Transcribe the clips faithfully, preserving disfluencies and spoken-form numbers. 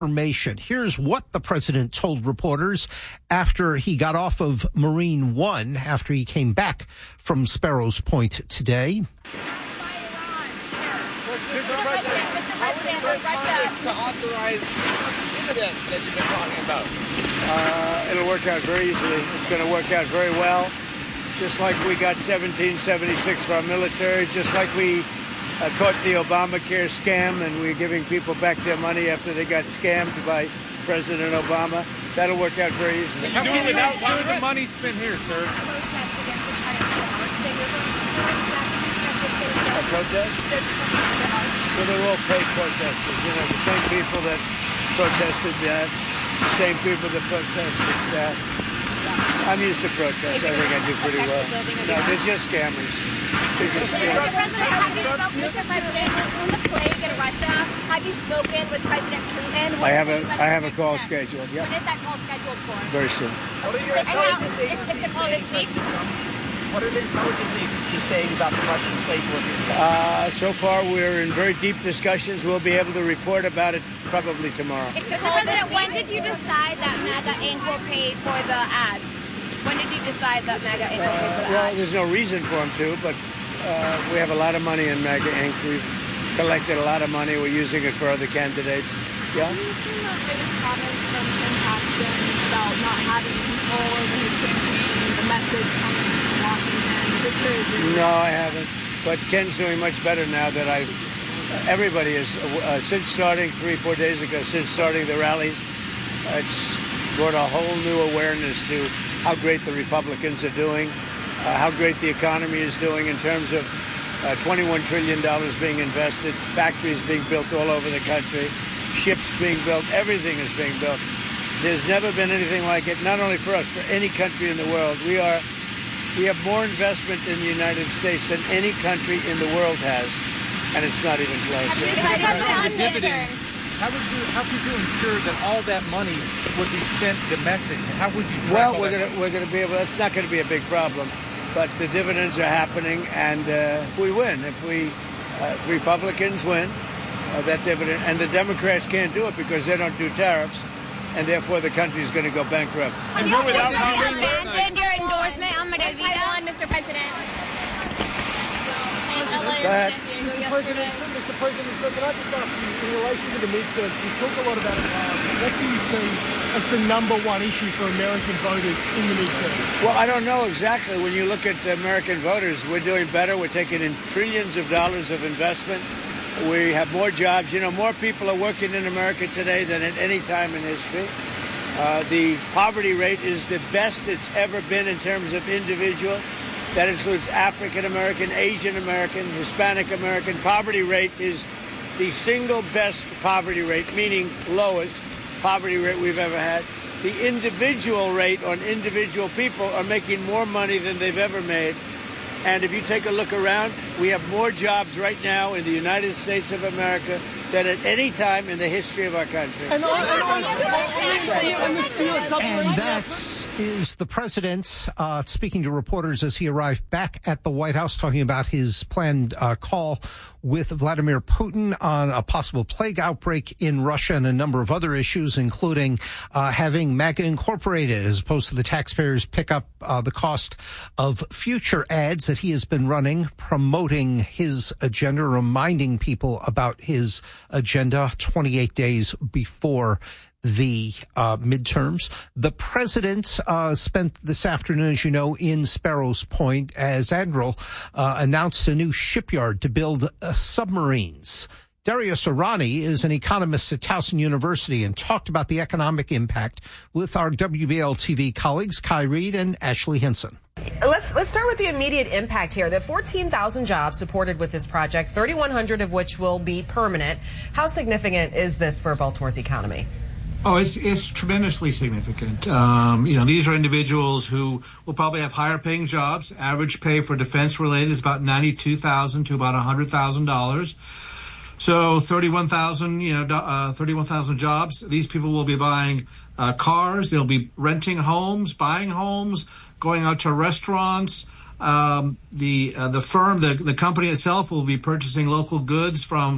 information. Here's what the president told reporters after he got off of Marine One, after he came back from Sparrows Point today. To authorize dividends that you've been talking about? Uh, it'll work out very easily. It's going to work out very well. Just like we got seventeen seventy-six for our military, just like we uh, caught the Obamacare scam and we're giving people back their money after they got scammed by President Obama. That'll work out very easily. How can you make sure the money's spent here, sir? A protest? Well, they're all paid protesters. You know, the same people that protested that, the same people that protested that. I'm used to protests. I think I do pretty well. No, they're just scammers. They're just scammers. Mister President, have you spoken, Mister President, on the plague in Russia? Have you spoken with President Putin? I have a I have a call scheduled. Yep. When is that call scheduled for? Very soon. What are your And how, intelligence is, agencies is the call this saying? week? What are the intelligence agencies saying about the Russian plague workers? Uh, so far, we're in very deep discussions. We'll be able to report about it probably tomorrow. Mister President, when did you decide that MAGA Incorporated will pay for the ads? When did you decide that MAGA Incorporated will pay for the Well, ads? there's no reason for them to, but uh, we have a lot of money in MAGA Incorporated. We've collected a lot of money. We're using it for other candidates. Yeah? Have you seen the latest comments from Ken Paxton about not having control over his campaign, the message coming from Washington? No, I haven't. But Ken's doing much better now that I've... Everybody is, uh, since starting three, four days ago, since starting the rallies, uh, it's brought a whole new awareness to how great the Republicans are doing, uh, how great the economy is doing in terms of uh, twenty-one trillion dollars being invested, factories being built all over the country, ships being built, everything is being built. There's never been anything like it, not only for us, for any country in the world. We are... We have more investment in the United States than any country in the world has, and it's not even close. Dividends. How would you how could you ensure that all that money would be spent domestically? How would you? Well, we're gonna we're gonna be able. That's not going to be a big problem, but the dividends are happening, and uh, if we win, if we uh, if Republicans win, uh, that dividend, and the Democrats can't do it because they don't do tariffs. And therefore, the country is going to go bankrupt. Have you abandoned your endorsement on Medellin, Mister President? Go ahead. Mister President, Mister President, so can I just ask you, in relation to the midterms, you talk a lot about it. What do you see as the number one issue for American voters in the midterms? Well, I don't know exactly. When you look at American voters, we're doing better. We're taking in trillions of dollars of investment. We have more jobs. You know, more people are working in America today than at any time in history. Uh, the poverty rate is the best it's ever been in terms of individual. That includes African American, Asian American, Hispanic American. Poverty rate is the single best poverty rate, meaning lowest poverty rate we've ever had. The individual rate on individual people are making more money than they've ever made. And if you take a look around, we have more jobs right now in the United States of America than at any time in the history of our country. And that is the president uh, speaking to reporters as he arrived back at the White House, talking about his planned uh, call with Vladimir Putin on a possible plague outbreak in Russia and a number of other issues, including uh, having MAGA Incorporated, as opposed to the taxpayers, pick up uh, the cost of future ads that he has been running, promoting his agenda, reminding people about his agenda twenty-eight days before the uh, midterms. The president uh, spent this afternoon, as you know, in Sparrows Point as Admiral uh, announced a new shipyard to build uh, submarines. Darius Arani is an economist at Towson University and talked about the economic impact with our W B L T V colleagues Kai Reed and Ashley Hinson. Let's let's start with the immediate impact here. There are fourteen thousand jobs supported with this project, thirty-one hundred of which will be permanent. How significant is this for Baltimore's economy? Oh, it's it's tremendously significant. Um, you know, these are individuals who will probably have higher paying jobs. Average pay for defense related is about ninety-two thousand to about one hundred thousand dollars. So thirty-one thousand, you know, uh, thirty-one thousand jobs. These people will be buying uh, cars. They'll be renting homes, buying homes, going out to restaurants. Um, the uh, the firm, the the company itself, will be purchasing local goods from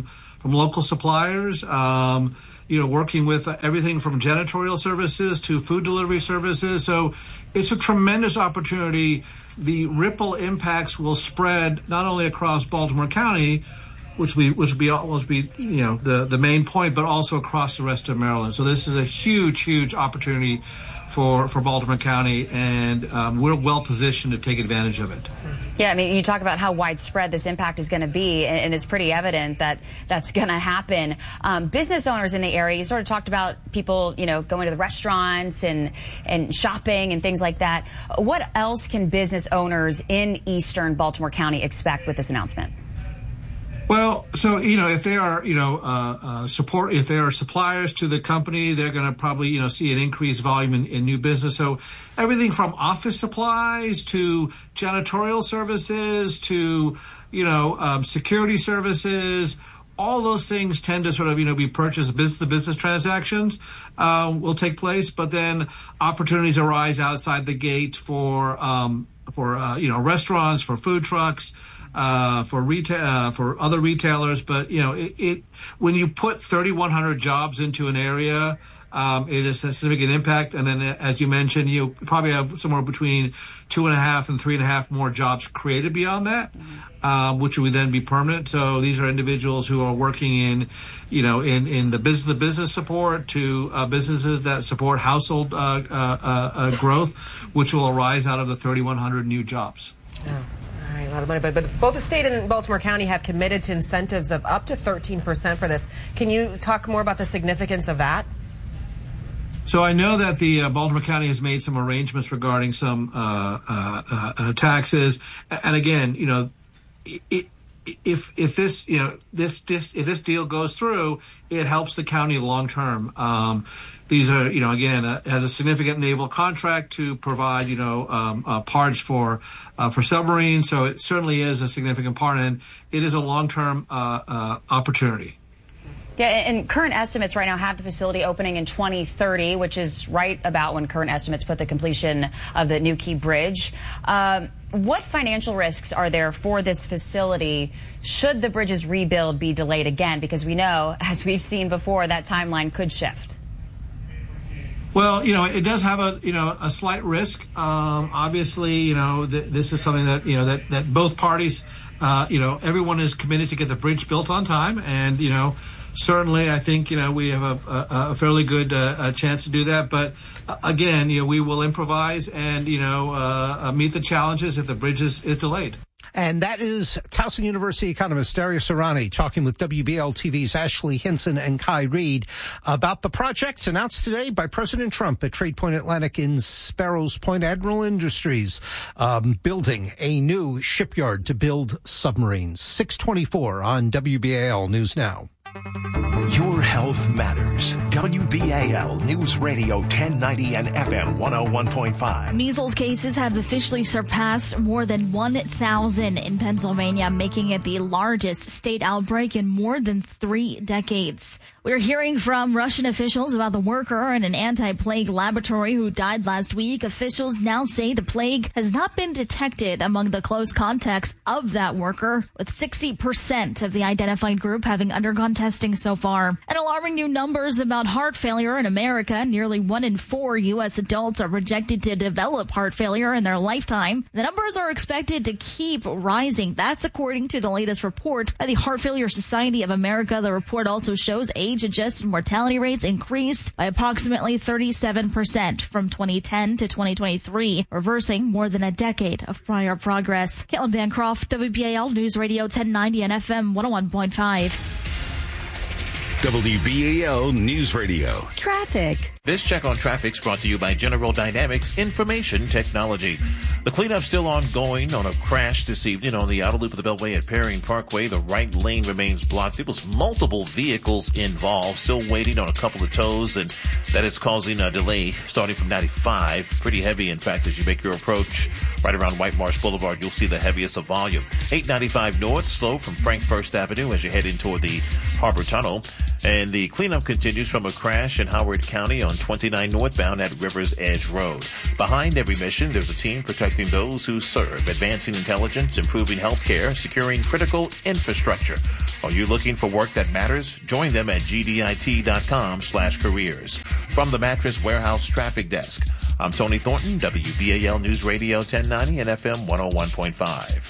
from local suppliers. Um, you know, working with everything from janitorial services to food delivery services. So it's a tremendous opportunity. The ripple impacts will spread not only across Baltimore County, which we which will be almost be you know the the main point, but also across the rest of Maryland. So this is a huge, huge opportunity for for Baltimore County, and um, we're well positioned to take advantage of it. Yeah, I mean, you talk about how widespread this impact is going to be, and, and it's pretty evident that that's going to happen. Um, business owners in the area, you sort of talked about people, you know, going to the restaurants and and shopping and things like that. What else can business owners in eastern Baltimore County expect with this announcement? Well, so, you know, if they are, you know, uh, uh, support, if they are suppliers to the company, they're going to probably, you know, see an increased volume in, in new business. So everything from office supplies to janitorial services to, you know, um, security services, all those things tend to sort of, you know, be purchased business to business transactions uh, will take place. But then opportunities arise outside the gate for, um, for uh, you know, restaurants, for food trucks, Uh, for retail, uh, for other retailers, but you know, it, it when you put thirty-one hundred jobs into an area, um, it is a significant impact. And then, as you mentioned, you probably have somewhere between two and a half and three and a half more jobs created beyond that, uh, which would then be permanent. So these are individuals who are working in, you know, in in the business to business support to uh, businesses that support household uh, uh, uh, growth, which will arise out of the thirty-one hundred new jobs. Yeah. A lot of money, but, but both the state and Baltimore County have committed to incentives of up to thirteen percent for this. Can you talk more about the significance of that? So I know that the uh, Baltimore County has made some arrangements regarding some uh, uh, uh, taxes, and again, you know, it, if if this you know this, this if this deal goes through, it helps the county long term. Um, These are, you know, again, uh, has a significant naval contract to provide, you know, um, uh, parts for uh, for submarines. So it certainly is a significant part, and it is a long-term uh, uh, opportunity. Yeah, and current estimates right now have the facility opening in twenty thirty, which is right about when current estimates put the completion of the New Key Bridge. Um, what financial risks are there for this facility should the bridge's rebuild be delayed again? Because we know, as we've seen before, that timeline could shift. Well, you know, it does have a, you know, a slight risk. Um, obviously, you know, th- this is something that, you know, that, that both parties, uh, you know, everyone is committed to get the bridge built on time. And, you know, certainly I think, you know, we have a, a, a fairly good uh, a chance to do that. But uh, again, you know, we will improvise and, you know, uh, uh, meet the challenges if the bridge is, is delayed. And that is Towson University economist Darius Irani talking with W B L T V's Ashley Hinson and Kai Reed about the projects announced today by President Trump at Trade Point Atlantic in Sparrows Point. Admiral Industries um, building a new shipyard to build submarines. six twenty-four on W B A L News Now. Your health matters. W B A L News Radio ten ninety and F M one oh one point five. Measles cases have officially surpassed more than one thousand in Pennsylvania, making it the largest state outbreak in more than three decades. We're hearing from Russian officials about the worker in an anti-plague laboratory who died last week. Officials now say the plague has not been detected among the close contacts of that worker, with sixty percent of the identified group having undergone testing so far. And alarming new numbers about heart failure in America. Nearly one in four U S adults are projected to develop heart failure in their lifetime. The numbers are expected to keep rising. That's according to the latest report by the Heart Failure Society of America. The report also shows age-adjusted mortality rates increased by approximately thirty-seven percent from twenty ten to twenty twenty-three, reversing more than a decade of prior progress. Caitlin Bancroft, W B A L News Radio ten ninety and F M one oh one point five. W B A L News Radio. Traffic. This check on traffic is brought to you by General Dynamics Information Technology. The cleanup still ongoing on a crash this evening on the outer loop of the Beltway at Perrine Parkway. The right lane remains blocked. There was multiple vehicles involved, still waiting on a couple of tows, and that is causing a delay starting from ninety-five. Pretty heavy, in fact, as you make your approach right around White Marsh Boulevard. You'll see the heaviest of volume. eight ninety-five North, slow from Frank First Avenue as you head in toward the Harbor Tunnel. And the cleanup continues from a crash in Howard County on twenty-nine northbound at Rivers Edge Road. Behind every mission, there's a team protecting those who serve, advancing intelligence, improving healthcare, securing critical infrastructure. Are you looking for work that matters? Join them at G D I T dot com slash careers. From the Mattress Warehouse Traffic Desk, I'm Tony Thornton, W B A L News Radio ten ninety and F M one oh one point five.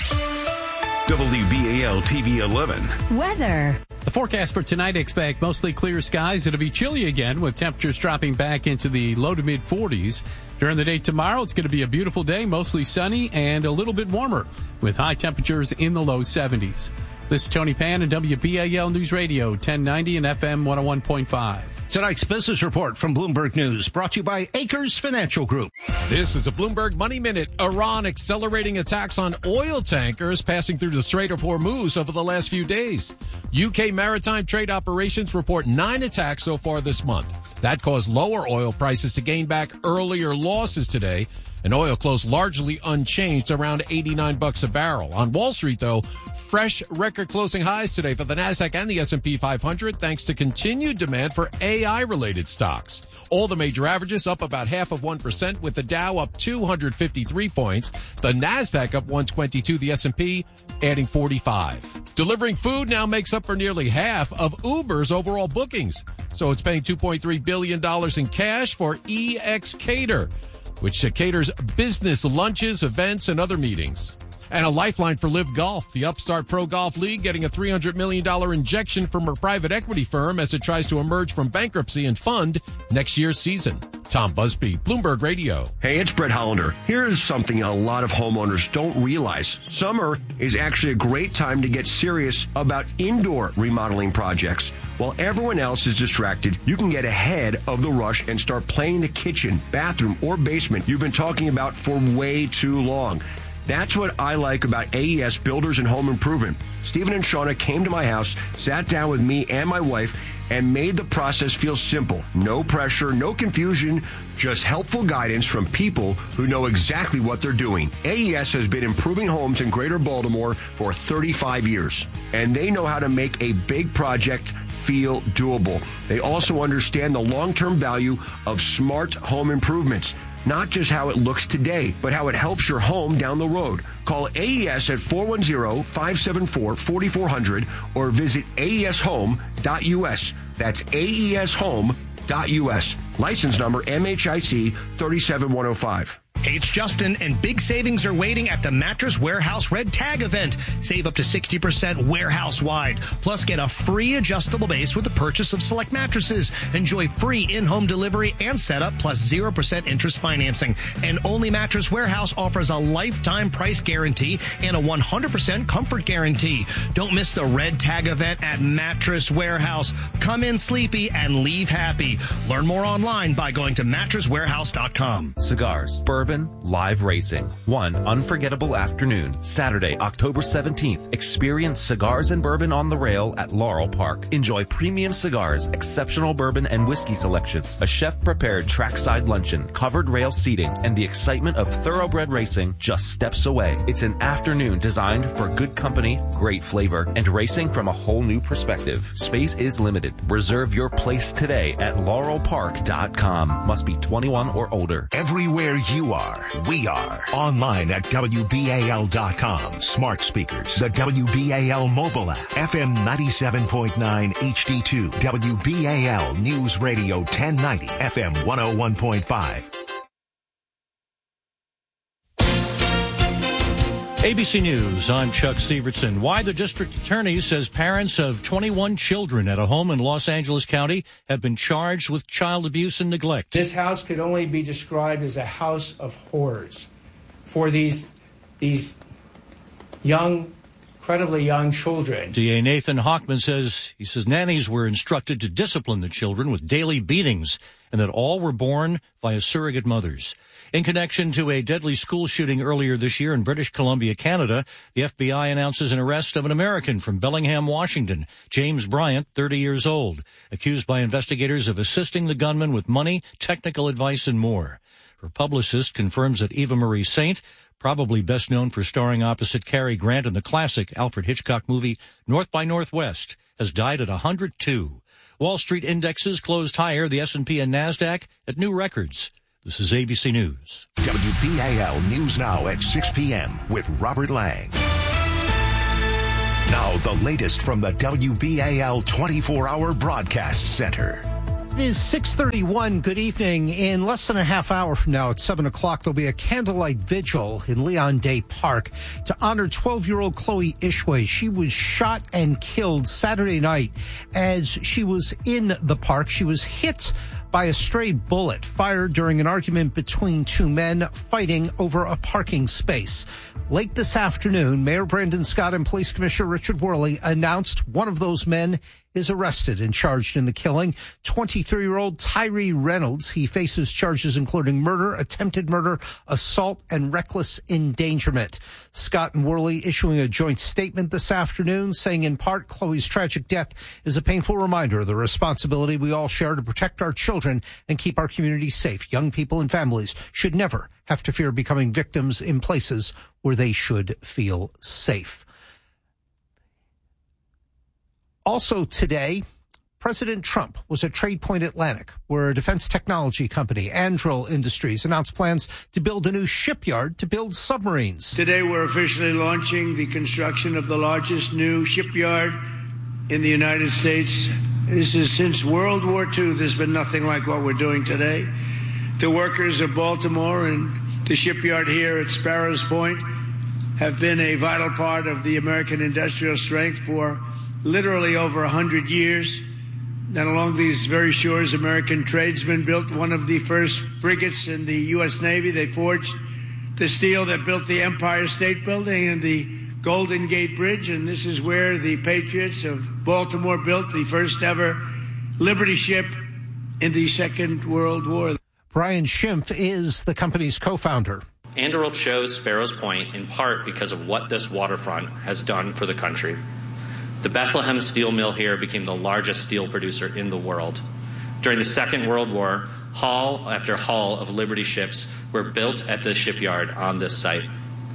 W B A L T V eleven. Weather. The forecast for tonight expect mostly clear skies. It'll be chilly again with temperatures dropping back into the low to mid forties. During the day tomorrow, it's going to be a beautiful day, mostly sunny and a little bit warmer with high temperatures in the low seventies. This is Tony Pan and W B A L News Radio ten ninety and F M one oh one point five. Tonight's business report from Bloomberg News, brought to you by Acres Financial Group. This is a Bloomberg Money Minute. Iran accelerating attacks on oil tankers passing through the Strait of Hormuz over the last few days. U K maritime trade operations report nine attacks so far this month. That caused lower oil prices to gain back earlier losses today, and oil closed largely unchanged around eighty-nine bucks a barrel. On Wall Street, though, fresh record closing highs today for the NASDAQ and the S and P five hundred thanks to continued demand for A I-related stocks. All the major averages up about half of one percent, with the Dow up two hundred fifty-three points, the NASDAQ up one twenty-two, the S and P adding forty-five. Delivering food now makes up for nearly half of Uber's overall bookings. So it's paying two point three billion dollars in cash for ExCater, which caters business lunches, events, and other meetings. And a lifeline for Live Golf. The Upstart Pro Golf League getting a three hundred million dollars injection from a private equity firm as it tries to emerge from bankruptcy and fund next year's season. Tom Busby, Bloomberg Radio. Hey, it's Brett Hollander. Here's something a lot of homeowners don't realize. Summer is actually a great time to get serious about indoor remodeling projects. While everyone else is distracted, you can get ahead of the rush and start playing the kitchen, bathroom, or basement you've been talking about for way too long. That's what I like about A E S Builders and Home Improvement. Stephen and Shauna came to my house, sat down with me and my wife, and made the process feel simple. No pressure, no confusion, just helpful guidance from people who know exactly what they're doing. A E S has been improving homes in Greater Baltimore for thirty-five years, and they know how to make a big project feel doable. They also understand the long-term value of smart home improvements. Not just how it looks today, but how it helps your home down the road. Call A E S at four one zero, five seven four, four four zero zero or visit A E S home dot U S. That's A E S home dot U S. License number M H I C three seven one zero five. Hey, it's Justin, and big savings are waiting at the Mattress Warehouse Red Tag event. Save up to sixty percent warehouse-wide. Plus, get a free adjustable base with the purchase of select mattresses. Enjoy free in-home delivery and setup, plus zero percent interest financing. And only Mattress Warehouse offers a lifetime price guarantee and a one hundred percent comfort guarantee. Don't miss the Red Tag event at Mattress Warehouse. Come in sleepy and leave happy. Learn more online by going to mattress warehouse dot com. Cigars, bourbon, live racing. One unforgettable afternoon, Saturday, October seventeenth. Experience Cigars and Bourbon on the Rail at Laurel Park. Enjoy premium cigars, exceptional bourbon and whiskey selections, a chef-prepared trackside luncheon, covered rail seating, and the excitement of thoroughbred racing just steps away. It's an afternoon designed for good company, great flavor, and racing from a whole new perspective. Space is limited. Reserve your place today at laurel park dot com. Must be twenty-one or older. Everywhere you are, we are. Online at W B A L dot com. Smart speakers. The W B A L mobile app. F M ninety-seven point nine H D two. W B A L News Radio ten ninety. F M one oh one point five. A B C News, I'm Chuck Severson. Why the district attorney says parents of twenty-one children at a home in Los Angeles County have been charged with child abuse and neglect. This house could only be described as a house of horrors for these, these young, incredibly young children. D A Nathan Hochman says, he says nannies were instructed to discipline the children with daily beatings and that all were born via surrogate mothers. In connection to a deadly school shooting earlier this year in British Columbia, Canada, the F B I announces an arrest of an American from Bellingham, Washington, James Bryant, thirty years old, accused by investigators of assisting the gunman with money, technical advice, and more. Her publicist confirms that Eva Marie Saint, probably best known for starring opposite Cary Grant in the classic Alfred Hitchcock movie North by Northwest, has died at one hundred two. Wall Street indexes closed higher, the S and P and NASDAQ at new records. This is A B C News. W B A L News Now at six p.m. with Robert Lang. Now, the latest from the W B A L twenty-four hour Broadcast Center. It is six thirty-one. Good evening. In less than a half hour from now at seven o'clock, there'll be a candlelight vigil in Leon Day Park to honor twelve-year-old Chloe Ishway. She was shot and killed Saturday night as she was in the park. She was hit by a stray bullet fired during an argument between two men fighting over a parking space. Late this afternoon, Mayor Brandon Scott and Police Commissioner Richard Worley announced one of those men is arrested and charged in the killing. twenty-three-year-old Tyree Reynolds. He faces charges including murder, attempted murder, assault, and reckless endangerment. Scott and Worley issuing a joint statement this afternoon saying in part, Chloe's tragic death is a painful reminder of the responsibility we all share to protect our children and keep our community safe. Young people and families should never have to fear becoming victims in places where they should feel safe. Also today, President Trump was at Trade Point Atlantic, where a defense technology company, Anduril Industries, announced plans to build a new shipyard to build submarines. Today, we're officially launching the construction of the largest new shipyard in the United States. This is since World War Two. There's been nothing like what we're doing today. The workers of Baltimore and the shipyard here at Sparrows Point have been a vital part of the American industrial strength for literally over a hundred years. And along these very shores, American tradesmen built one of the first frigates in the U S Navy. They forged the steel that built the Empire State Building and the Golden Gate Bridge. And this is where the Patriots of Baltimore built the first ever Liberty ship in the Second World War. Brian Schimpf is the company's co-founder. Anduril chose Sparrows Point in part because of what this waterfront has done for the country. The Bethlehem steel mill here became the largest steel producer in the world. During the Second World War, hull after hull of Liberty ships were built at the shipyard on this site.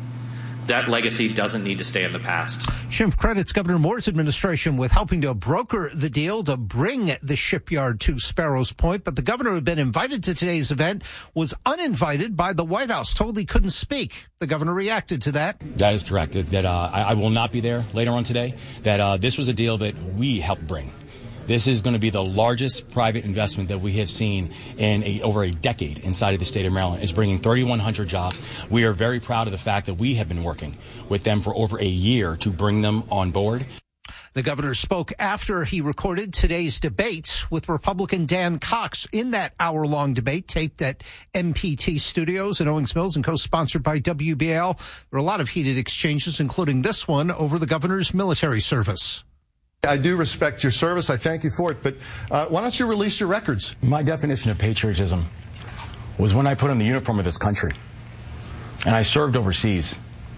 That legacy doesn't need to stay in the past. Schimpf credits Governor Moore's administration with helping to broker the deal to bring the shipyard to Sparrows Point, but the governor who had been invited to today's event was uninvited by the White House, told he couldn't speak. The governor reacted to that. That is correct. That uh, I, I will not be there later on today. That uh, this was a deal that we helped bring. This is going to be the largest private investment that we have seen in a, over a decade inside of the state of Maryland. It's bringing thirty-one hundred jobs. We are very proud of the fact that we have been working with them for over a year to bring them on board. The governor spoke after he recorded today's debates with Republican Dan Cox. In that hour-long debate taped at M P T Studios in Owings Mills and co-sponsored by W B A L, there were a lot of heated exchanges, including this one over the governor's military service. I do respect your service. I thank you for it. But uh, why don't you release your records? My definition of patriotism was when I put on the uniform of this country and I served overseas.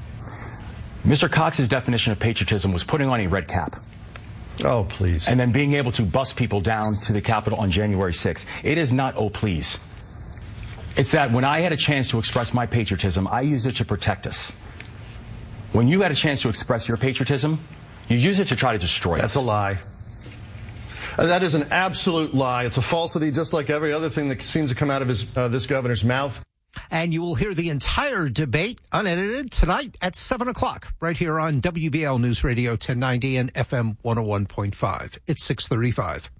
Mister Cox's definition of patriotism was putting on a red cap. Oh, please. And then being able to bus people down to the Capitol on January sixth. It is not, oh, please. It's that when I had a chance to express my patriotism, I used it to protect us. When you had a chance to express your patriotism, you use it to try to destroy That's us. That's a lie. Uh, that is an absolute lie. It's a falsity, just like every other thing that seems to come out of his, uh, this governor's mouth. And you will hear the entire debate unedited tonight at seven o'clock right here on W B L News Radio ten ninety and F M one oh one point five. It's six thirty-five.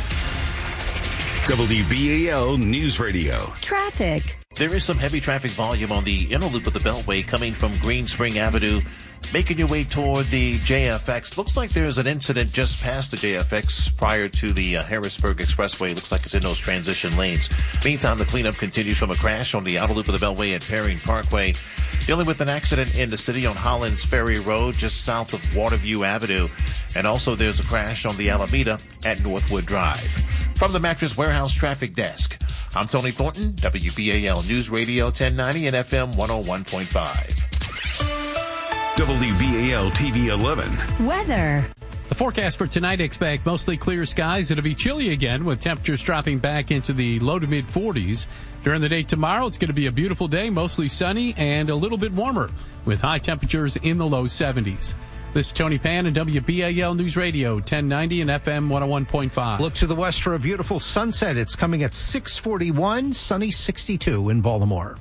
W B A L News Radio. Traffic. There is some heavy traffic volume on the inner loop of the Beltway coming from Green Spring Avenue, making your way toward the J F X. Looks like there's an incident just past the J F X prior to the uh, Harrisburg Expressway. Looks like it's in those transition lanes. Meantime, the cleanup continues from a crash on the outer loop of the Beltway at Perrine Parkway. Dealing with an accident in the city on Hollands Ferry Road, just south of Waterview Avenue. And also there's a crash on the Alameda at Northwood Drive. From the Mattress Warehouse Traffic Desk, I'm Tony Thornton, W B A L News Radio ten ninety and F M one oh one point five. W B A L T V eleven. Weather. The forecast for tonight, expect mostly clear skies. It'll be chilly again with temperatures dropping back into the low to mid forties. During the day tomorrow, it's going to be a beautiful day, mostly sunny and a little bit warmer with high temperatures in the low seventies. This is Tony Pan and W B A L News Radio, ten ninety and F M one oh one point five. Look to the west for a beautiful sunset. It's coming at six forty-one, sunny sixty-two in Baltimore.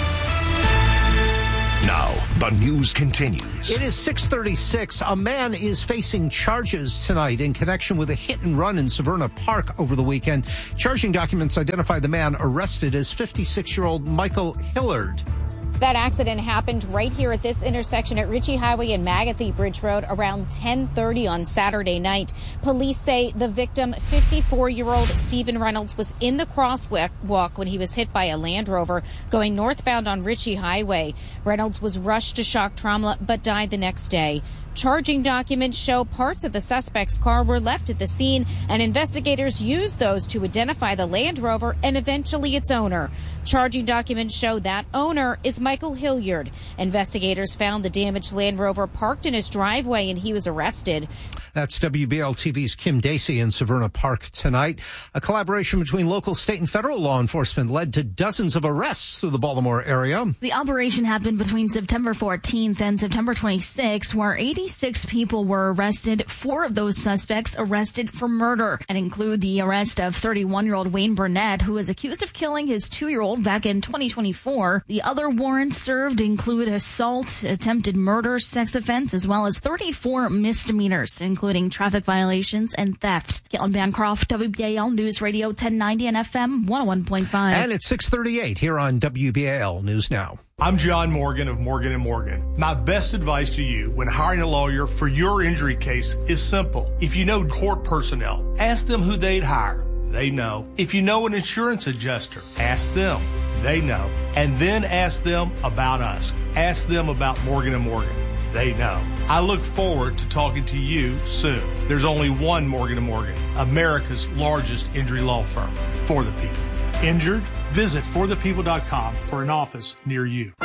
Now, the news continues. It is six thirty-six. A man is facing charges tonight in connection with a hit and run in Severna Park over the weekend. Charging documents identify the man arrested as fifty-six-year-old Michael Hilliard. That accident happened right here at this intersection at Ritchie Highway and Magathie Bridge Road around ten thirty on Saturday night. Police say the victim, fifty-four-year-old Stephen Reynolds, was in the crosswalk when he was hit by a Land Rover going northbound on Ritchie Highway. Reynolds was rushed to shock trauma but died the next day. Charging documents show parts of the suspect's car were left at the scene, and investigators used those to identify the Land Rover and eventually its owner. Charging documents show that owner is Michael Hilliard. Investigators found the damaged Land Rover parked in his driveway, and he was arrested. That's W B L T V's Kim Dacey in Severna Park tonight. A collaboration between local, state, and federal law enforcement led to dozens of arrests through the Baltimore area. The operation happened between September fourteenth and September twenty-sixth, where eighty-six people were arrested. Four of those suspects arrested for murder, and include the arrest of thirty-one-year-old Wayne Burnett, who is accused of killing his two-year-old back in twenty twenty-four. The other warrants served include assault, attempted murder, sex offense, as well as thirty-four misdemeanors, including traffic violations and theft. Caitlin Bancroft, W B A L News Radio ten ninety and F M one oh one point five. And it's six thirty-eight here on W B A L News Now. I'm John Morgan of Morgan and Morgan. My best advice to you when hiring a lawyer for your injury case is simple. If you know court personnel, ask them who they'd hire. They know. If you know an insurance adjuster, ask them. They know. And then ask them about us. Ask them about Morgan and Morgan. They know. I look forward to talking to you soon. There's only one Morgan and Morgan, America's largest injury law firm, for the people. Injured? Visit for the people dot com for an office near you.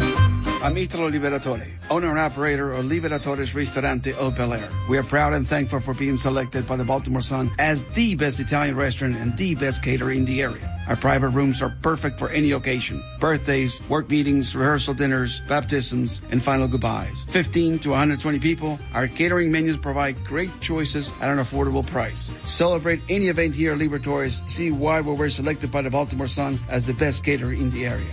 I'm Italo Liberatore, owner and operator of Liberatore's Ristorante Au Bel Air. We are proud and thankful for being selected by the Baltimore Sun as the best Italian restaurant and the best caterer in the area. Our private rooms are perfect for any occasion. Birthdays, work meetings, rehearsal dinners, baptisms, and final goodbyes. fifteen to one hundred twenty people, our catering menus provide great choices at an affordable price. Celebrate any event here at Liberatore's. See why we were selected by the Baltimore Sun as the best caterer in the area.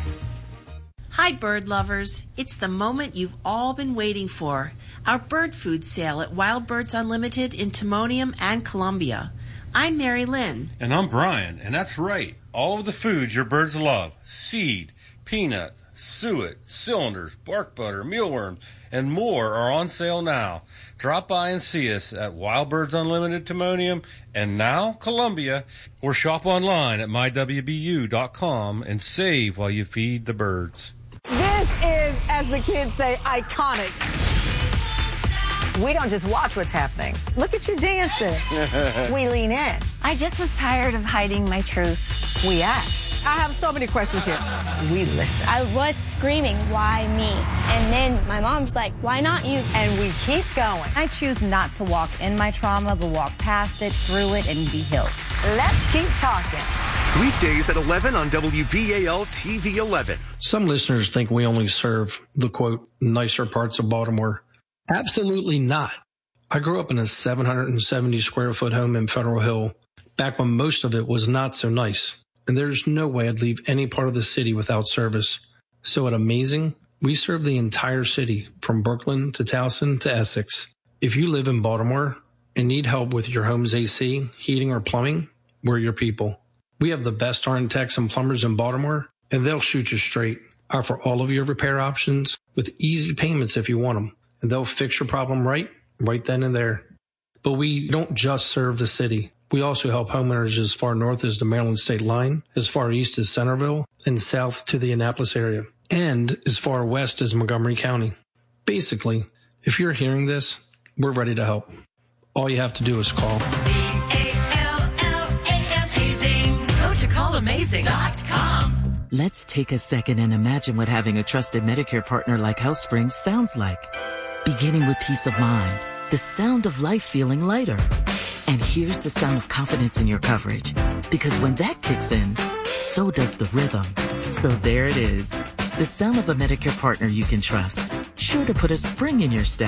Hi, bird lovers. It's the moment you've all been waiting for. Our bird food sale at Wild Birds Unlimited in Timonium and Columbia. I'm Mary Lynn. And I'm Brian, and that's right. All of the foods your birds love, seed, peanut, suet, cylinders, bark butter, mealworms, and more are on sale now. Drop by and see us at Wild Birds Unlimited Timonium and now Columbia, or shop online at my w b u dot com and save while you feed the birds. This is, as the kids say, iconic. We don't just watch what's happening. Look at you dancing. We lean in. I just was tired of hiding my truth. We ask. I have so many questions here. We listen. I was screaming, why me? And then my mom's like, why not you? And we keep going. I choose not to walk in my trauma, but walk past it, through it, and be healed. Let's keep talking. Weekdays at eleven on W B A L T V eleven. Some listeners think we only serve the, quote, nicer parts of Baltimore. Absolutely not. I grew up in a seven hundred seventy square foot home in Federal Hill, back when most of it was not so nice. And there's no way I'd leave any part of the city without service. So at Amazing, we serve the entire city, from Brooklyn to Towson to Essex. If you live in Baltimore and need help with your home's A C, heating, or plumbing, we're your people. We have the best R N techs and plumbers in Baltimore, and they'll shoot you straight. Offer all of your repair options with easy payments if you want them, and they'll fix your problem right, right then and there. But we don't just serve the city. We also help homeowners as far north as the Maryland state line, as far east as Centerville, and south to the Annapolis area, and as far west as Montgomery County. Basically, if you're hearing this, we're ready to help. All you have to do is call. C A L L A Amazing. Go to call amazing dot com. Let's take a second and imagine what having a trusted Medicare partner like HealthSprings sounds like. Beginning with peace of mind, the sound of life feeling lighter. And here's the sound of confidence in your coverage. Because when that kicks in, so does the rhythm. So there it is. The sound of a Medicare partner you can trust. Sure to put a spring in your step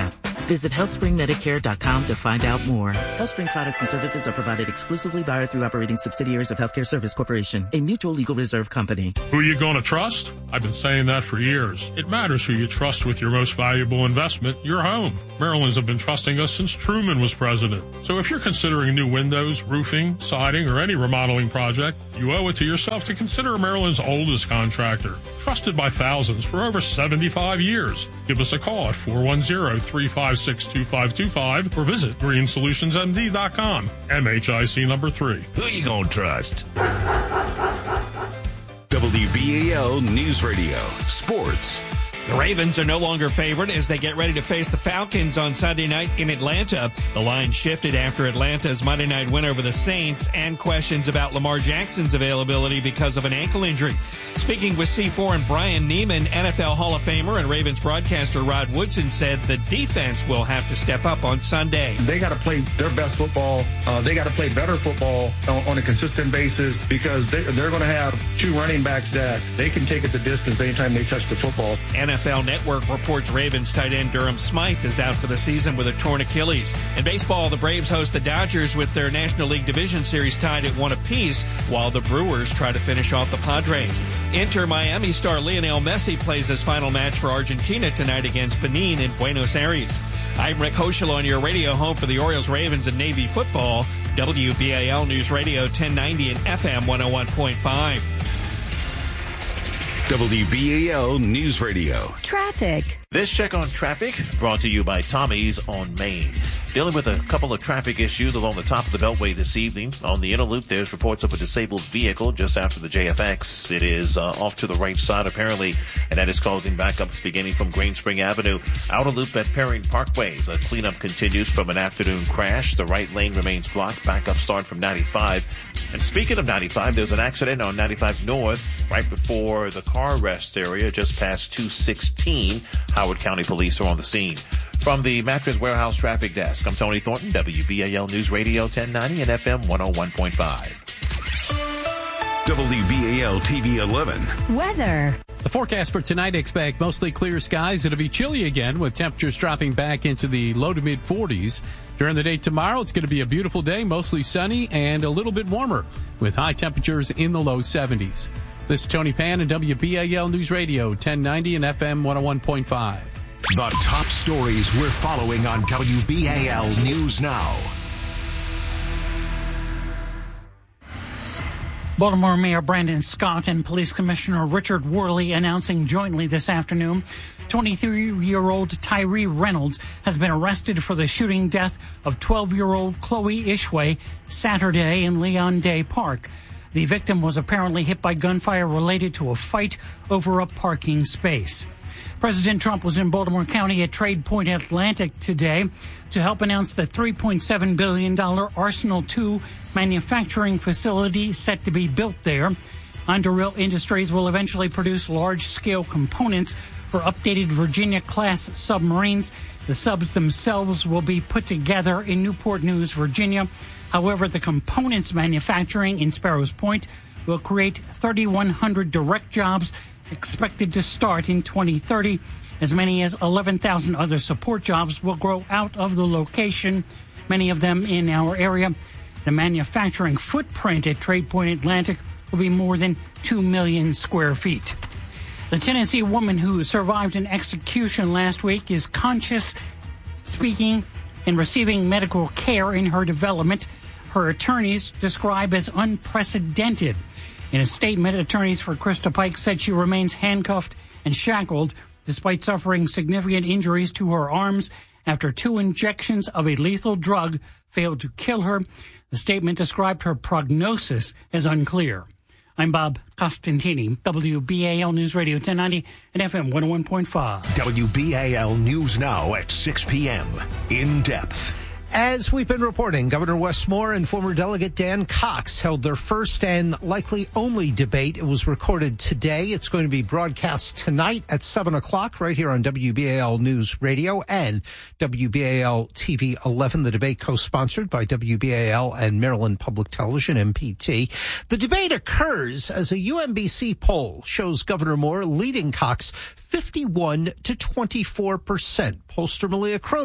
Visit health spring medicare dot com to find out more. HealthSpring products and services are provided exclusively by or through operating subsidiaries of Healthcare Service Corporation, a mutual legal reserve company. Who are you going to trust? I've been saying that for years. It matters who you trust with your most valuable investment, your home. Maryland's have been trusting us since Truman was president. So if you're considering new windows, roofing, siding, or any remodeling project, you owe it to yourself to consider Maryland's oldest contractor, trusted by thousands for over seventy-five years. Give us a call at four one zero, three five six, two five two five or visit green solutions m d dot com. M H I C number three. Who you gonna trust? W B A L News Radio Sports. The Ravens are no longer favored as they get ready to face the Falcons on Sunday night in Atlanta. The line shifted after Atlanta's Monday night win over the Saints and questions about Lamar Jackson's availability because of an ankle injury. Speaking with C four and Brian Neiman, N F L Hall of Famer and Ravens broadcaster Rod Woodson said the defense will have to step up on Sunday. They got to play their best football. Uh, they got to play better football on, on a consistent basis because they, they're going to have two running backs that they can take it the distance anytime they touch the football. N F L Network reports Ravens tight end Durham Smythe is out for the season with a torn Achilles. In baseball, the Braves host the Dodgers with their National League Division Series tied at one apiece, while the Brewers try to finish off the Padres. Inter Miami star Lionel Messi plays his final match for Argentina tonight against Benin in Buenos Aires. I'm Rick Hoschel on your radio home for the Orioles, Ravens, and Navy football. W B A L News Radio ten ninety and F M one oh one point five. W B A L News Radio. Traffic. This check on traffic brought to you by Tommy's on Main. Dealing with a couple of traffic issues along the top of the Beltway this evening. On the inner loop, there's reports of a disabled vehicle just after the J F X. It is uh, off to the right side, apparently, and that is causing backups beginning from Green Spring Avenue. Outer loop at Perrine Parkway. The cleanup continues from an afternoon crash. The right lane remains blocked. Backup start from ninety-five. And speaking of ninety-five, there's an accident on ninety-five North right before the car rest area, just past two sixteen. Howard County Police are on the scene. From the Mattress Warehouse Traffic Desk, I'm Tony Thornton, W B A L News Radio ten ninety and F M one oh one point five. W B A L T V eleven. Weather. The forecast for tonight, expect mostly clear skies. It'll be chilly again with temperatures dropping back into the low to mid forties. During the day tomorrow, it's going to be a beautiful day, mostly sunny and a little bit warmer with high temperatures in the low seventies. This is Tony Pan and W B A L News Radio ten ninety and F M one oh one point five. The top stories we're following on W B A L News Now. Baltimore Mayor Brandon Scott and Police Commissioner Richard Worley announcing jointly this afternoon twenty-three-year-old Tyree Reynolds has been arrested for the shooting death of twelve-year-old Chloe Ishway Saturday in Leon Day Park. The victim was apparently hit by gunfire related to a fight over a parking space. President Trump was in Baltimore County at Trade Point Atlantic today to help announce the three point seven billion dollars Arsenal two manufacturing facility set to be built there. Anduril Industries will eventually produce large-scale components for updated Virginia-class submarines. The subs themselves will be put together in Newport News, Virginia. However, the components manufacturing in Sparrows Point will create thirty-one hundred direct jobs expected to start in twenty thirty. As many as eleven thousand other support jobs will grow out of the location, many of them in our area. The manufacturing footprint at Trade Point Atlantic will be more than two million square feet. The Tennessee woman who survived an execution last week is conscious, speaking, and receiving medical care in her development. Her attorneys describe as unprecedented. In a statement, attorneys for Krista Pike said she remains handcuffed and shackled despite suffering significant injuries to her arms after two injections of a lethal drug failed to kill her. The statement described her prognosis as unclear. I'm Bob Costantini, W B A L News Radio ten ninety and F M one oh one point five. W B A L News Now at six p.m. In depth. As we've been reporting, Governor Wes Moore and former Delegate Dan Cox held their first and likely only debate. It was recorded today. It's going to be broadcast tonight at seven o'clock right here on W B A L News Radio and W B A L T V eleven. The debate co-sponsored by W B A L and Maryland Public Television, M P T. The debate occurs as a U M B C poll shows Governor Moore leading Cox fifty-one to twenty-four percent. Pollster Malia Cromer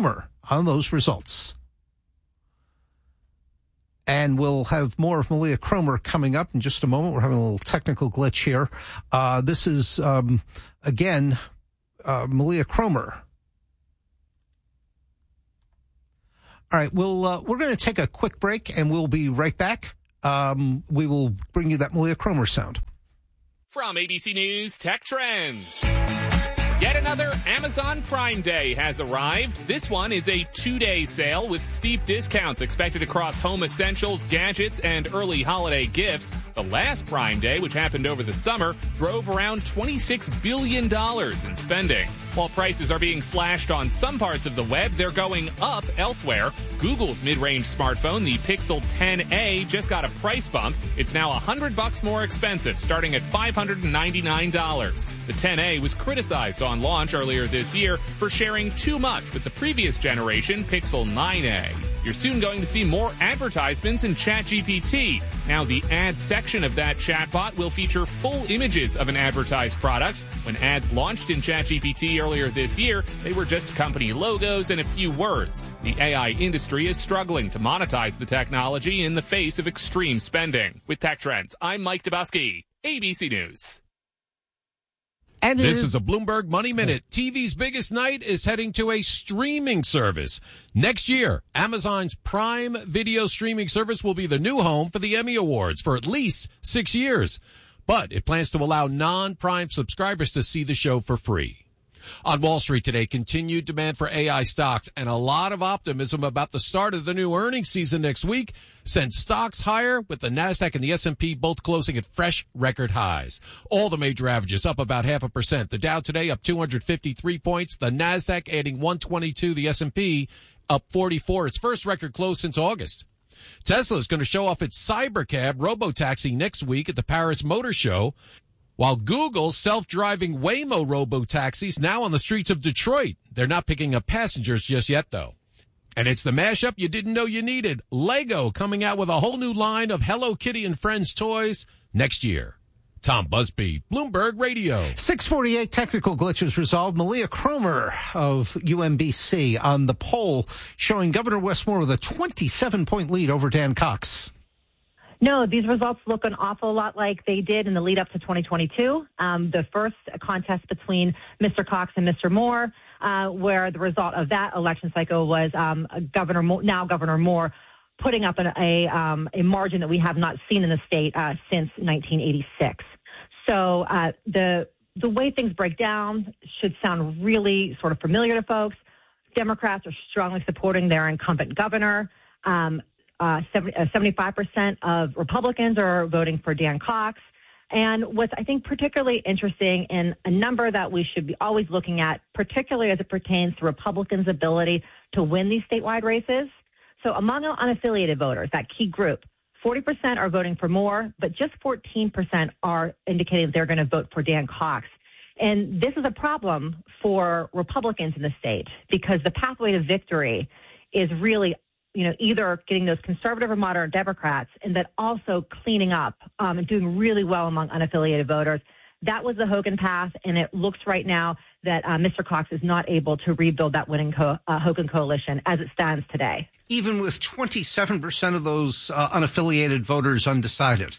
on those results. And we'll have more of Malia Cromer coming up in just a moment. We're having a little technical glitch here. Uh, this is, um, again, uh, Malia Cromer. All right, we'll, uh, we're going to take a quick break, and we'll be right back. Um, we will bring you that Malia Cromer sound. From A B C News Tech Trends. Yet another Amazon Prime Day has arrived. This one is a two-day sale with steep discounts expected across home essentials, gadgets, and early holiday gifts. The last Prime Day, which happened over the summer, drove around twenty-six billion dollars in spending. While prices are being slashed on some parts of the web, they're going up elsewhere. Google's mid-range smartphone, the Pixel ten A, just got a price bump. It's now one hundred bucks more expensive, starting at five hundred ninety-nine dollars. The ten A was criticized on launch earlier this year for sharing too much with the previous generation Pixel nine A. You're soon going to see more advertisements in ChatGPT. Now, the ad section of that chatbot will feature full images of an advertised product. When ads launched in ChatGPT earlier this year, they were just company logos and a few words. The A I industry is struggling to monetize the technology in the face of extreme spending. With Tech Trends, I'm Mike Dubusky, A B C News. And this is a Bloomberg Money Minute. T V's biggest night is heading to a streaming service. Next year, Amazon's Prime Video streaming service will be the new home for the Emmy Awards for at least six years. But it plans to allow non-Prime subscribers to see the show for free. On Wall Street today, continued demand for A I stocks and a lot of optimism about the start of the new earnings season next week sent stocks higher, with the NASDAQ and the S and P both closing at fresh record highs. All the major averages up about half a percent. The Dow today up two hundred fifty-three points, the NASDAQ adding one twenty-two, the S and P up forty-four, its first record close since August. Tesla is going to show off its Cybercab robotaxi next week at the Paris Motor Show, while Google's self-driving Waymo robo-taxis now on the streets of Detroit. They're not picking up passengers just yet, though. And it's the mashup you didn't know you needed. Lego coming out with a whole new line of Hello Kitty and Friends toys next year. Tom Busby, Bloomberg Radio. six forty-eight, technical glitches resolved. Malia Cromer of U M B C on the poll showing Governor Wes Moore with a twenty-seven point lead over Dan Cox. No, these results look an awful lot like they did in the lead up to twenty twenty-two. Um, the first contest between Mister Cox and Mister Moore, uh, where the result of that election cycle was um, Governor Mo- now Governor Moore putting up an, a um, a margin that we have not seen in the state uh, since nineteen eighty-six. So uh, the the way things break down should sound really sort of familiar to folks. Democrats are strongly supporting their incumbent governor. Um, Uh, seventy-five percent of Republicans are voting for Dan Cox. And what's, I think, particularly interesting, and a number that we should be always looking at, particularly as it pertains to Republicans' ability to win these statewide races. So among unaffiliated voters, that key group, forty percent are voting for Moore, but just fourteen percent are indicating they're going to vote for Dan Cox. And this is a problem for Republicans in the state because the pathway to victory is really you know, either getting those conservative or moderate Democrats and then also cleaning up um, and doing really well among unaffiliated voters. That was the Hogan path, and it looks right now that uh, Mister Cox is not able to rebuild that winning co- uh, Hogan coalition as it stands today. Even with twenty-seven percent of those uh, unaffiliated voters undecided.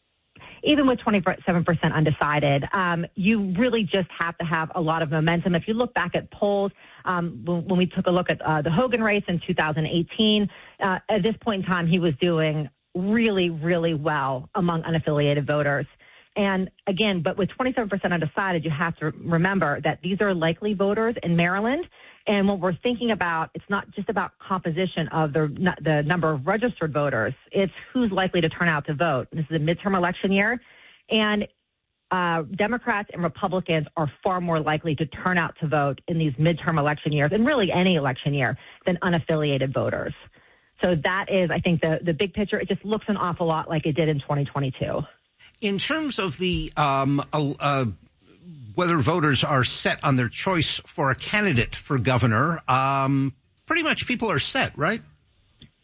Even with twenty-seven percent undecided, um, you really just have to have a lot of momentum. If you look back at polls, um, when, when we took a look at uh, the Hogan race in two thousand eighteen, uh, at this point in time, he was doing really, really well among unaffiliated voters. And again, but with twenty-seven percent undecided, you have to remember that these are likely voters in Maryland. And what we're thinking about, it's not just about composition of the the number of registered voters. It's who's likely to turn out to vote. This is a midterm election year, and uh, Democrats and Republicans are far more likely to turn out to vote in these midterm election years, and really any election year, than unaffiliated voters. So that is, I think, the, the big picture. It just looks an awful lot like it did in twenty twenty-two. In terms of the um, uh, whether voters are set on their choice for a candidate for governor, um, pretty much people are set, right?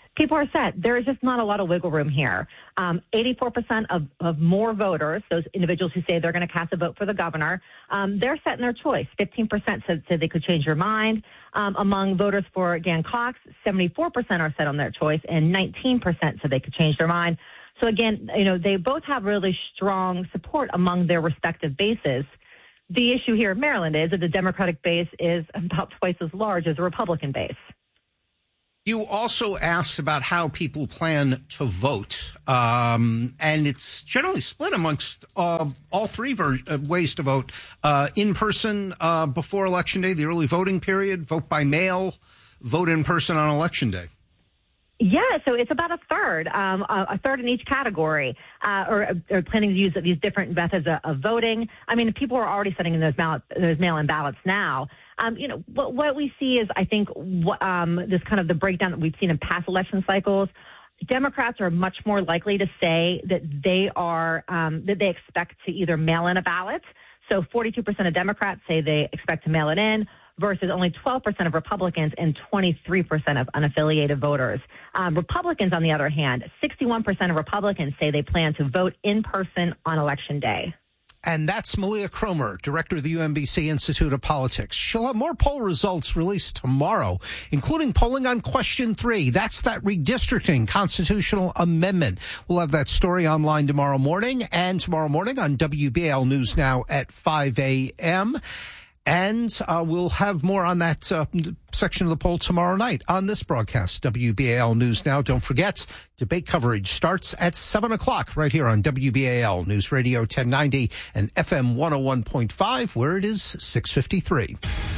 people are set. There is just not a lot of wiggle room here. Um, eighty-four percent of, of more voters, those individuals who say they're going to cast a vote for the governor, um, they're set in their choice. fifteen percent said, said they could change their mind. Um, among voters for Dan Cox, seventy-four percent are set on their choice, and nineteen percent said they could change their mind. So again, you know, they both have really strong support among their respective bases. The issue here in Maryland is that the Democratic base is about twice as large as the Republican base. You also asked about how people plan to vote, um, and it's generally split amongst uh, all three ver- uh, ways to vote. Uh, in person uh, before Election Day, the early voting period, vote by mail, vote in person on Election Day. Yeah, so it's about a third, um, a, a third in each category, uh, or, or planning to use these different methods of, of voting. I mean, people are already sending in those, ballot, those mail-in ballots now. Um, you know, what, what we see is, I think, what, um, this kind of the breakdown that we've seen in past election cycles. Democrats are much more likely to say that they are um, that they expect to either mail in a ballot. So forty-two percent of Democrats say they expect to mail it in, versus only twelve percent of Republicans and twenty-three percent of unaffiliated voters. Um, Republicans, on the other hand, sixty-one percent of Republicans say they plan to vote in person on Election Day. And that's Malia Cromer, director of the U M B C Institute of Politics. She'll have more poll results released tomorrow, including polling on question three. That's that redistricting constitutional amendment. We'll have that story online tomorrow morning, and tomorrow morning on W B A L News Now at five a.m. And uh, we'll have more on that uh, section of the poll tomorrow night on this broadcast, W B A L News Now. Don't forget, debate coverage starts at seven o'clock right here on W B A L News Radio ten ninety and F M one oh one point five, where it is six fifty-three.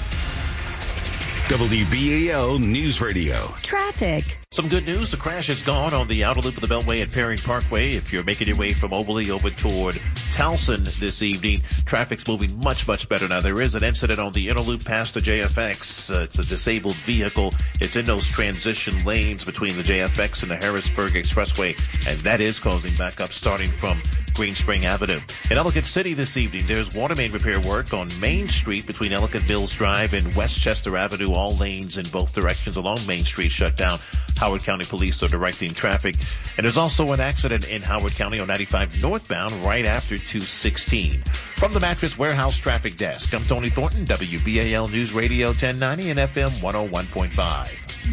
W B A L News Radio. Traffic. Some good news. The crash is gone on the outer loop of the Beltway at Perry Parkway. If you're making your way from Oberly over toward Towson this evening, traffic's moving much, much better now. There is an incident on the inner loop past the J F X. Uh, it's a disabled vehicle. It's in those transition lanes between the J F X and the Harrisburg Expressway, and that is causing backup starting from Green Spring Avenue. In Ellicott City this evening, there's water main repair work on Main Street between Ellicott Mills Drive and Westchester Avenue. All lanes in both directions along Main Street shut down. Howard County Police are directing traffic. And there's also an accident in Howard County on ninety-five northbound right after two sixteen. From the Mattress Warehouse Traffic Desk, I'm Tony Thornton, W B A L News Radio ten ninety and F M one oh one point five.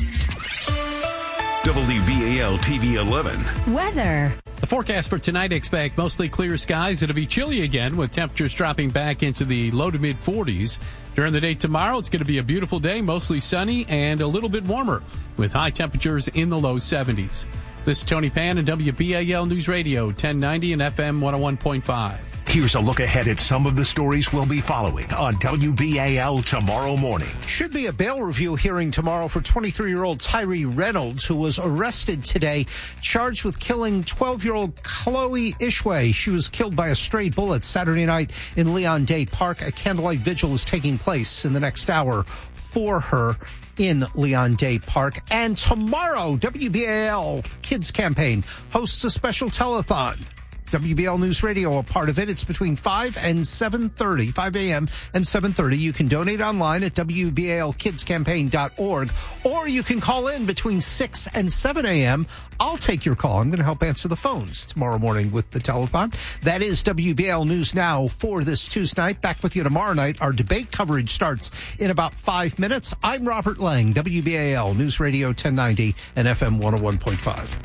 W B A L T V eleven. Weather. The forecast for tonight, expect mostly clear skies. It'll be chilly again with temperatures dropping back into the low to mid forties. During the day tomorrow, it's going to be a beautiful day, mostly sunny and a little bit warmer with high temperatures in the low seventies. This is Tony Pan and W B A L News Radio ten ninety and F M one oh one point five. Here's a look ahead at some of the stories we'll be following on W B A L tomorrow morning. Should be a bail review hearing tomorrow for twenty-three-year-old Tyree Reynolds, who was arrested today, charged with killing twelve-year-old Chloe Ishway. She was killed by a stray bullet Saturday night in Leon Dade Park. A candlelight vigil is taking place in the next hour for her in Leon Dade Park. And tomorrow, W B A L Kids Campaign hosts a special telethon. W B L News Radio, a part of it. It's between five and seven thirty, five a.m. and seven thirty. You can donate online at W B A L kids campaign dot org, or you can call in between six and seven a.m. I'll take your call. I'm going to help answer the phones tomorrow morning with the telethon. That is W B A L News Now for this Tuesday night. Back with you tomorrow night. Our debate coverage starts in about five minutes. I'm Robert Lang, W B A L News Radio ten ninety and F M one oh one point five.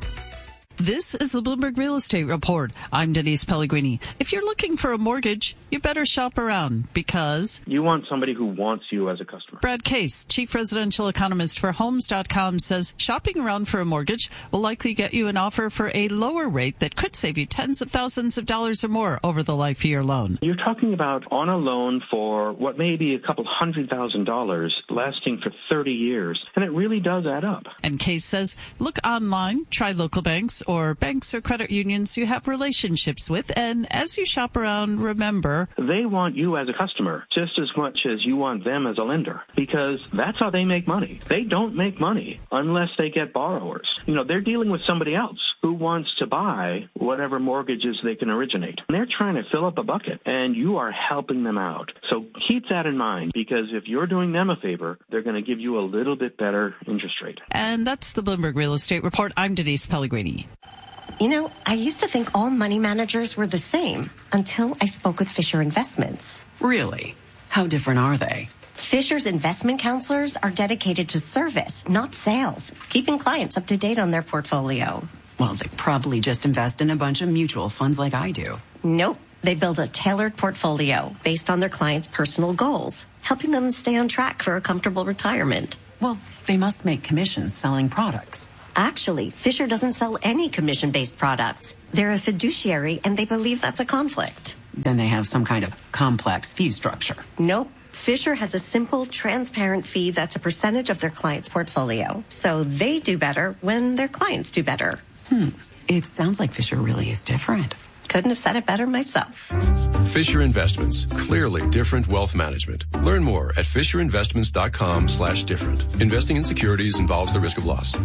This is the Bloomberg Real Estate Report. I'm Denise Pellegrini. If you're looking for a mortgage, you better shop around because you want somebody who wants you as a customer. Brad Case, chief residential economist for Homes dot com, says shopping around for a mortgage will likely get you an offer for a lower rate that could save you tens of thousands of dollars or more over the life of your loan. You're talking about on a loan for what may be a couple hundred thousand dollars lasting for thirty years, and it really does add up. And Case says look online, try local banks, or banks or credit unions you have relationships with. And as you shop around, remember, they want you as a customer just as much as you want them as a lender, because that's how they make money. They don't make money unless they get borrowers. You know, they're dealing with somebody else. who wants to buy whatever mortgages they can originate. And they're trying to fill up a bucket, and you are helping them out. So keep that in mind, because if you're doing them a favor, they're going to give you a little bit better interest rate. And that's the Bloomberg Real Estate Report. I'm Denise Pellegrini. You know, I used to think all money managers were the same until I spoke with Fisher Investments. Really? How different are they? Fisher's investment counselors are dedicated to service, not sales, keeping clients up to date on their portfolio. Well, they probably just invest in a bunch of mutual funds like I do. Nope. They build a tailored portfolio based on their clients' personal goals, helping them stay on track for a comfortable retirement. Well, they must make commissions selling products. Actually, Fisher doesn't sell any commission-based products. They're a fiduciary, and they believe that's a conflict. Then they have some kind of complex fee structure. Nope. Fisher has a simple, transparent fee that's a percentage of their client's portfolio. So they do better when their clients do better. Hmm. It sounds like Fisher really is different. Couldn't have said it better myself. Fisher Investments. Clearly different wealth management. Learn more at fisherinvestments.com slash different. Investing in securities involves the risk of loss.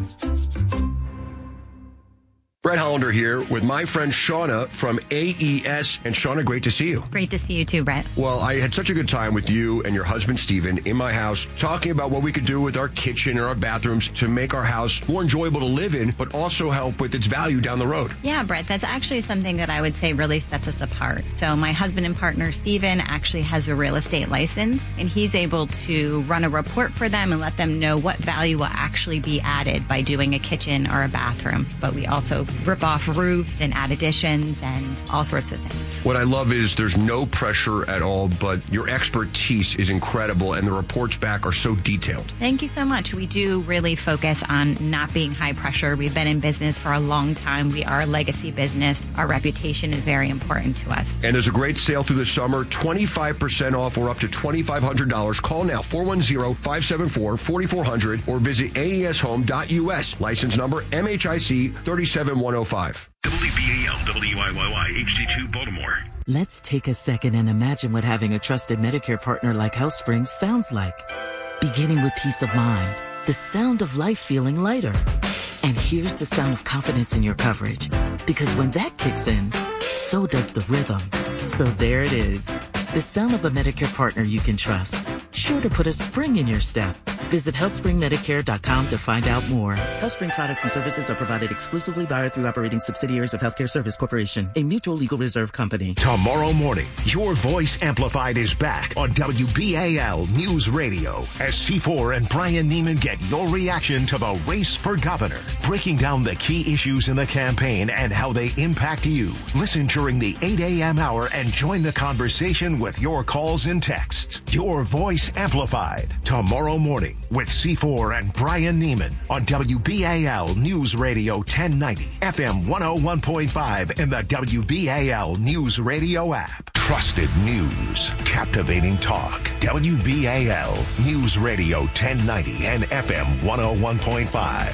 Brett Hollander here with my friend Shauna from A E S. And Shauna, great to see you. Great to see you too, Brett. Well, I had such a good time with you and your husband, Steven, in my house, talking about what we could do with our kitchen and our bathrooms to make our house more enjoyable to live in, but also help with its value down the road. Yeah, Brett, that's actually something that I would say really sets us apart. So my husband and partner, Steven, actually has a real estate license, and he's able to run a report for them and let them know what value will actually be added by doing a kitchen or a bathroom. But we also rip off roofs and add additions and all sorts of things. What I love is there's no pressure at all, but your expertise is incredible, and the reports back are so detailed. Thank you so much. We do really focus on not being high pressure. We've been in business for a long time. We are a legacy business. Our reputation is very important to us. And there's a great sale through the summer, twenty-five percent off or up to twenty-five hundred dollars. Call now, four one zero, five seven four, four four zero zero, or visit A E S home dot U S. License number M H I C three seven one zero five. W B A L, W I Y Y, H D two, Baltimore. Let's take a second and imagine what having a trusted Medicare partner like HealthSpring sounds like. Beginning with peace of mind, the sound of life feeling lighter. And here's the sound of confidence in your coverage. Because when that kicks in, so does the rhythm. So there it is. The sound of a Medicare partner you can trust. Sure to put a spring in your step. Visit health spring medicare dot com to find out more. HealthSpring products and services are provided exclusively by or through operating subsidiaries of Healthcare Service Corporation, a mutual legal reserve company. Tomorrow morning, your voice amplified is back on W B A L News Radio as C four and Brian Neiman get your reaction to the race for governor, breaking down the key issues in the campaign and how they impact you. Listen during the eight a.m. hour and join the conversation with your calls and texts. Your voice amplified tomorrow morning with C four and Brian Neiman on W B A L News Radio ten ninety, F M one oh one point five, and the W B A L News Radio app. Trusted news, captivating talk. W B A L News Radio ten ninety and F M one oh one point five.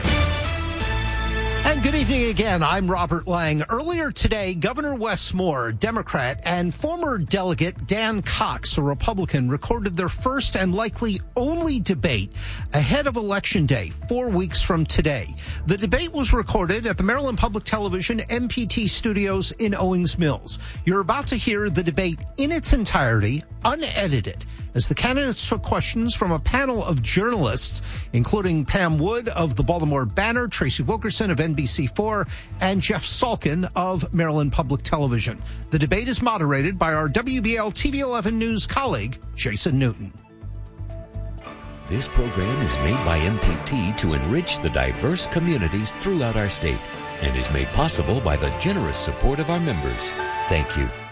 And good evening again. I'm Robert Lang. Earlier today, Governor Wes Moore, Democrat, and former delegate Dan Cox, a Republican, recorded their first and likely only debate ahead of Election Day, four weeks from today. The debate was recorded at the Maryland Public Television M P T studios in Owings Mills. You're about to hear the debate in its entirety, unedited, as the candidates took questions from a panel of journalists, including Pam Wood of the Baltimore Banner, Tracy Wilkerson of N B C four, and Jeff Salkin of Maryland Public Television. The debate is moderated by our W B L T V eleven News colleague, Jason Newton. This program is made by M P T to enrich the diverse communities throughout our state and is made possible by the generous support of our members. Thank you.